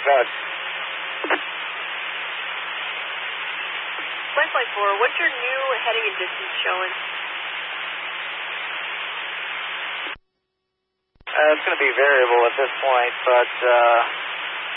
Good. Flight 4, what's your new heading and distance showing? It's going to be variable at this point, but